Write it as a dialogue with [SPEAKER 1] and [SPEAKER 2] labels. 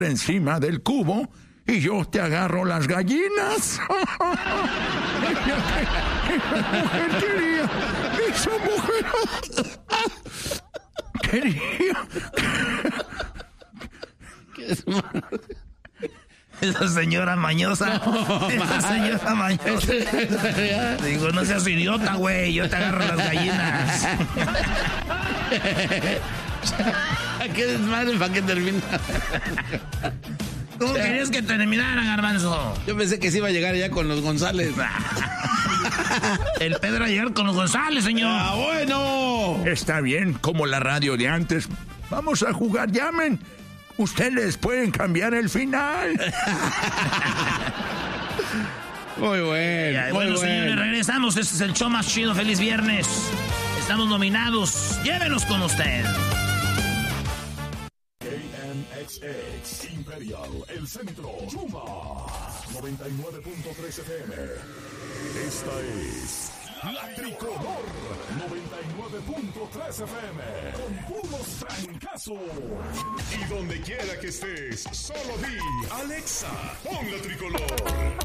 [SPEAKER 1] encima del cubo y yo te agarro las gallinas. Esa mujer quería.
[SPEAKER 2] Esa señora mañosa. Esa señora mañosa. Digo, no seas idiota, güey. Yo te agarro las gallinas.
[SPEAKER 3] ¿Qué desmadre para que termine?
[SPEAKER 2] ¿Cómo querías que terminara, Garbanzo?
[SPEAKER 3] Yo pensé que se iba a llegar ya con los González.
[SPEAKER 2] El Pedro a llegar con los González, señor.
[SPEAKER 3] ¡Ah, bueno!
[SPEAKER 1] Está bien, como la radio de antes. Vamos a jugar, llamen. Ustedes pueden cambiar el final.
[SPEAKER 3] Muy bueno.
[SPEAKER 2] Ya,
[SPEAKER 3] muy
[SPEAKER 2] bueno,
[SPEAKER 3] bueno.
[SPEAKER 2] señores, regresamos. Este es el show más chido. Feliz viernes. Estamos nominados. Llévenos con usted.
[SPEAKER 4] KNXX Imperial, el centro, Yuma, 99.3 FM. Esta es La Tricolor, 99.3 FM, con puros trancazos. Y donde quiera que estés, solo di, Alexa, pon La Tricolor.